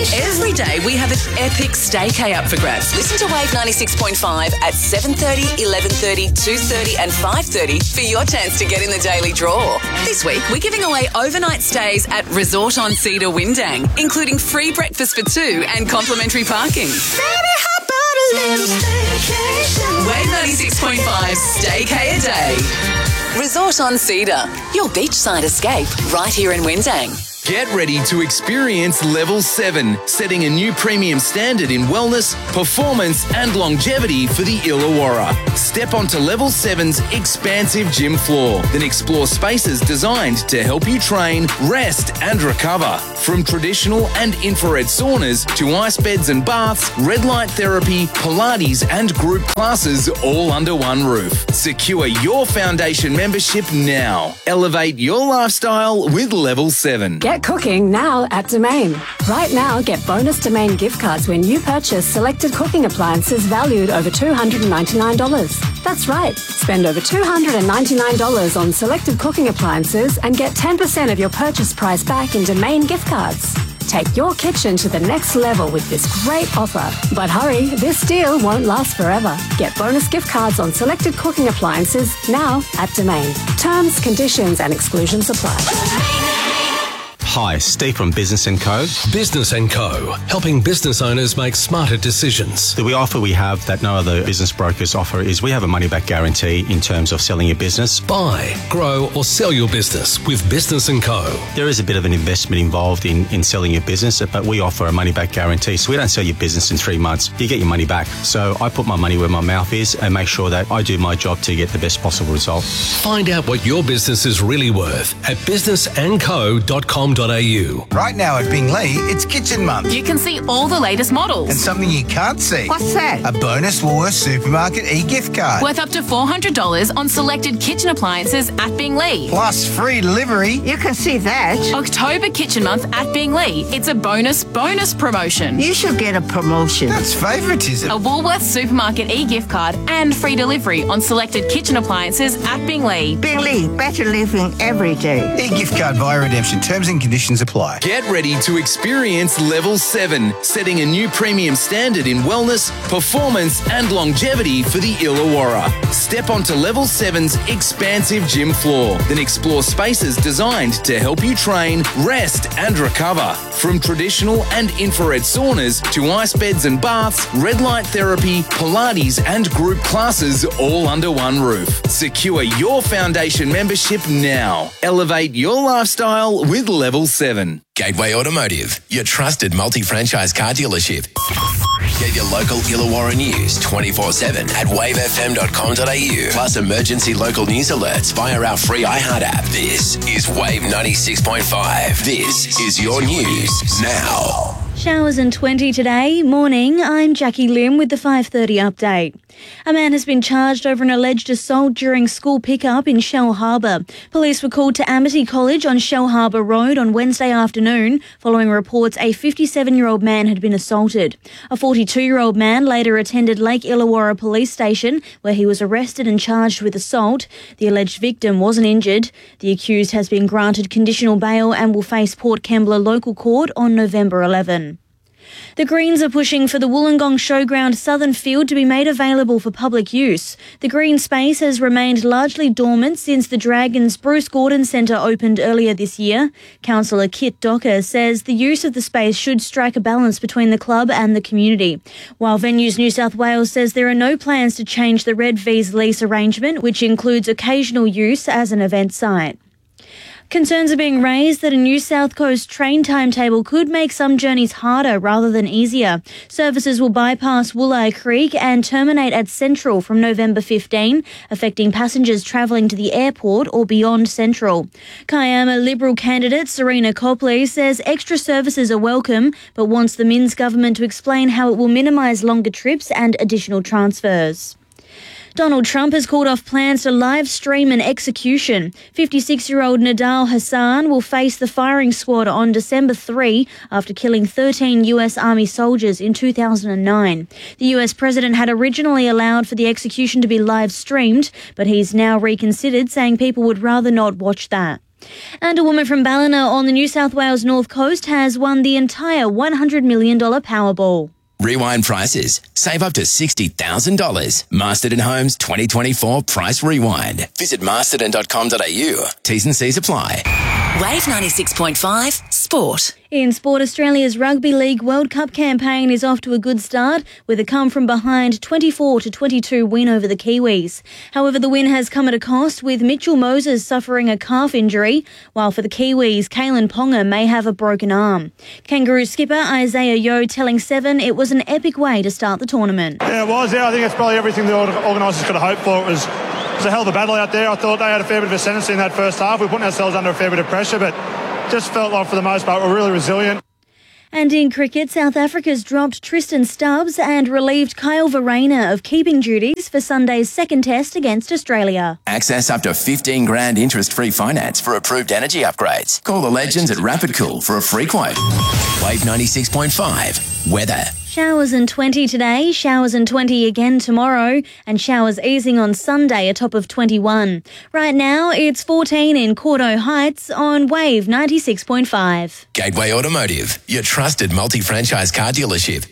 Every day we have an epic staycay up for grabs. Listen to Wave 96.5 at 7:30, 11:30, 2:30 and 5:30 for your chance to get in the daily draw. This week we're giving away overnight stays at Resort on Cedar Windang, including free breakfast for two and complimentary parking. Baby, how about a little staycation? Wave 96.5 staycay a day. Resort on Cedar, your beachside escape right here in Windang. Get ready to experience Level 7, setting a new premium standard in wellness, performance and longevity for the Illawarra. Step onto Level 7's expansive gym floor, then explore spaces designed to help you train, rest and recover. From traditional and infrared saunas to ice beds and baths, red light therapy, Pilates and group classes all under one roof. Secure your foundation membership now. Elevate your lifestyle with Level 7. Get cooking now at Domain. Right now, get bonus Domain gift cards when you purchase selected cooking appliances valued over $299. That's right. Spend over $299 on selected cooking appliances and get 10% of your purchase price back in Domain gift cards. Take your kitchen to the next level with this great offer. But hurry, this deal won't last forever. Get bonus gift cards on selected cooking appliances now at Domain. Terms, conditions and exclusions apply. Hi, Steve from Business & Co. Business & Co. Helping business owners make smarter decisions. The offer we have that no other business brokers offer is we have a money-back guarantee in terms of selling your business. Buy, grow or sell your business with Business & Co. There is a bit of an investment involved in selling your business, but we offer a money-back guarantee. So we don't sell your business in 3 months. You get your money back. So I put my money where my mouth is and make sure that I do my job to get the best possible result. Find out what your business is really worth at businessandco.com.au. Right now at Bingley, it's Kitchen Month. You can see all the latest models. And something you can't see. What's that? A bonus Woolworths Supermarket e-gift card. Worth up to $400 on selected kitchen appliances at Bingley. Plus free delivery. You can see that. October Kitchen Month at Bingley. It's a bonus promotion. You should get a promotion. That's favouritism. A Woolworths Supermarket e-gift card and free delivery on selected kitchen appliances at Bingley. Bingley, better living every day. E-gift card via redemption. Terms and conditions apply. Get ready to experience Level 7, setting a new premium standard in wellness, performance and longevity for the Illawarra. Step onto Level 7's expansive gym floor, then explore spaces designed to help you train, rest and recover. From traditional and infrared saunas to ice beds and baths, red light therapy, Pilates and group classes all under one roof. Secure your foundation membership now. Elevate your lifestyle with Level 7. Gateway Automotive, your trusted multi-franchise car dealership. Get your local Illawarra news 24/7 at wavefm.com.au. Plus emergency local news alerts via our free iHeart app. This is Wave 96.5. This is your news now. Showers and 20 today. Morning, I'm Jackie Lim with the 5:30 update. A man has been charged over an alleged assault during school pickup in Shell Harbour. Police were called to Amity College on Shell Harbour Road on Wednesday afternoon following reports a 57-year-old man had been assaulted. A 42-year-old man later attended Lake Illawarra Police Station where he was arrested and charged with assault. The alleged victim wasn't injured. The accused has been granted conditional bail and will face Port Kembla Local Court on November 11. The Greens are pushing for the Wollongong Showground Southern Field to be made available for public use. The green space has remained largely dormant since the Dragons' Bruce Gordon Centre opened earlier this year. Councillor Kit Docker says the use of the space should strike a balance between the club and the community. While Venues New South Wales says there are no plans to change the Red V's lease arrangement, which includes occasional use as an event site. Concerns are being raised that a new South Coast train timetable could make some journeys harder rather than easier. Services will bypass Woolai Creek and terminate at Central from November 15, affecting passengers travelling to the airport or beyond Central. Kiama Liberal candidate Serena Copley says extra services are welcome, but wants the Minns government to explain how it will minimise longer trips and additional transfers. Donald Trump has called off plans to live stream an execution. 56-year-old Nidal Hassan will face the firing squad on December 3 after killing 13 US Army soldiers in 2009. The US president had originally allowed for the execution to be live streamed, but he's now reconsidered, saying people would rather not watch that. And a woman from Ballina on the New South Wales North Coast has won the entire $100 million Powerball. Rewind prices. Save up to $60,000. Masterton Homes 2024 Price Rewind. Visit masterton.com.au. T's and C's apply. Wave 96.5 Sport. In sport, Australia's Rugby League World Cup campaign is off to a good start with a come-from-behind 24-22 win over the Kiwis. However, the win has come at a cost, with Mitchell Moses suffering a calf injury, while for the Kiwis, Kalen Ponga may have a broken arm. Kangaroo skipper Isaiah Yeo telling Seven it was an epic way to start the tournament. Yeah, it was. Yeah, I think it's probably everything the organisers could have hoped for. It was a hell of a battle out there. I thought they had a fair bit of ascendancy in that first half. We were putting ourselves under a fair bit of pressure, but just felt like for the most part we're really resilient. And in cricket, South Africa's dropped Tristan Stubbs and relieved Kyle Verreynne of keeping duties for Sunday's second test against Australia. Access up to 15 grand interest-free finance for approved energy upgrades. Call the legends at Rapid Cool for a free quote. Wave 96.5 Weather. Showers and 20 today, showers and 20 again tomorrow, and showers easing on Sunday, a top of 21. Right now, it's 14 in Cordo Heights on Wave 96.5. Gateway Automotive, your trusted multi-franchise car dealership.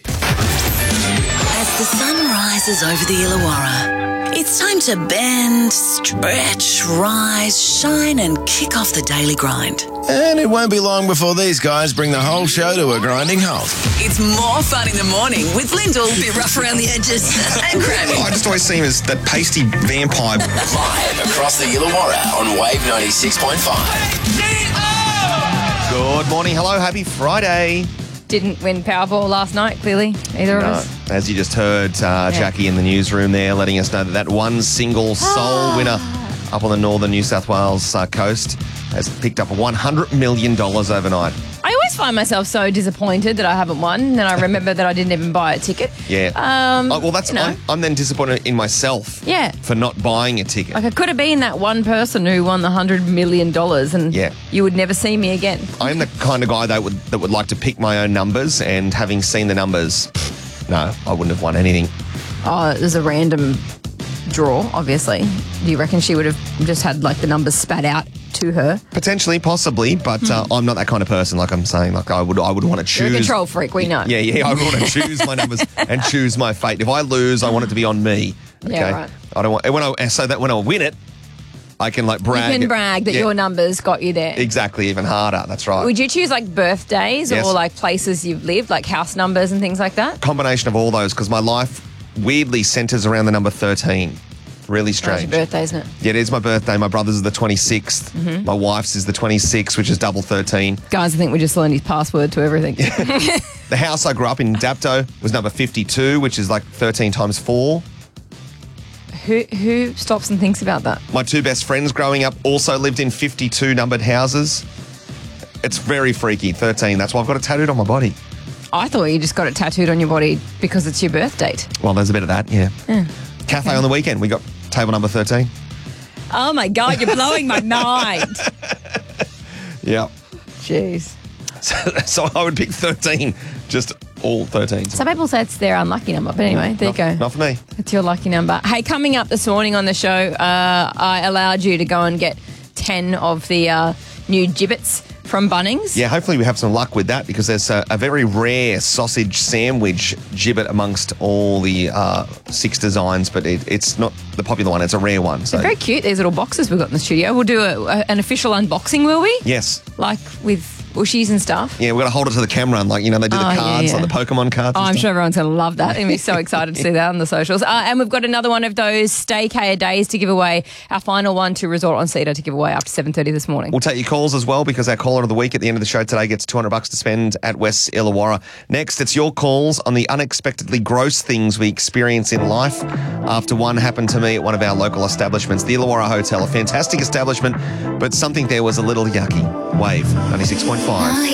As the sun rises over the Illawarra, it's time to bend, stretch, rise, shine and kick off the daily grind. And it won't be long before these guys bring the whole show to a grinding halt. It's more fun in the morning with Lyndall, a bit rough around the edges, and Grammy. I just always see him as that pasty vampire. Live across the Illawarra on Wave 96.5. Good morning, hello, happy Friday. Didn't win Powerball last night, clearly, either of us. As you just heard, Jackie in the newsroom there letting us know that one single sole winner up on the northern New South Wales coast has picked up $100 million overnight. I always find myself so disappointed that I haven't won, and I remember that I didn't even buy a ticket. Yeah. I'm then disappointed in myself for not buying a ticket. Like, I could have been that one person who won the $100 million, and you would never see me again. I'm the kind of guy that would like to pick my own numbers, and having seen the numbers, no, I wouldn't have won anything. Oh, it was a random draw, obviously. Do you reckon she would have just had like the numbers spat out to her? Potentially, possibly, but I'm not that kind of person. Like I'm saying, like I would want to choose. You're a control freak, we know. Yeah, I would want to choose my numbers and choose my fate. If I lose, I want it to be on me. Okay? Yeah, right. I don't want so that when I win it, I can like brag. You can brag that your numbers got you there. Exactly, even harder. That's right. Would you choose like birthdays or like places you've lived, like house numbers and things like that? Combination of all those, because my life weirdly centres around the number 13. Really strange. It's your birthday, isn't it? Yeah, it is my birthday. My brother's is the 26th. Mm-hmm. My wife's is the 26th, which is double 13. Guys, I think we just learned his password to everything. The house I grew up in, Dapto, was number 52, which is like 13 times 4. Who stops and thinks about that? My two best friends growing up also lived in 52 numbered houses. It's very freaky, 13. That's why I've got it tattooed on my body. I thought you just got it tattooed on your body because it's your birth date. Well, there's a bit of that, yeah. Cafe on the weekend, we got table number 13. Oh my God, you're blowing my mind. Yeah. Jeez. So I would pick 13, just all 13. Some people say it's their unlucky number, but anyway, there you go. Not for me. It's your lucky number. Hey, coming up this morning on the show, I allowed you to go and get 10 of the new gibbets from Bunnings. Yeah, hopefully we have some luck with that, because there's a very rare sausage sandwich gibbet amongst all the 6 designs, but it's not the popular one. It's a rare one. So they're very cute, these little boxes we've got in the studio. We'll do an official unboxing, will we? Yes. Like with bushies and stuff. Yeah, we're going to hold it to the camera and they do the cards, like the Pokemon cards. Oh, I'm sure everyone's going to love that. I'm so excited to see that on the socials. And we've got another one of those Staycare days to give away, our final one to Resort on Cedar to give away after 7:30 this morning. We'll take your calls as well, because our caller of the week at the end of the show today gets $200 to spend at West Illawarra. Next, it's your calls on the unexpectedly gross things we experience in life, after one happened to me at one of our local establishments, the Illawarra Hotel, a fantastic establishment, but something there was a little yucky. Wave 96.5.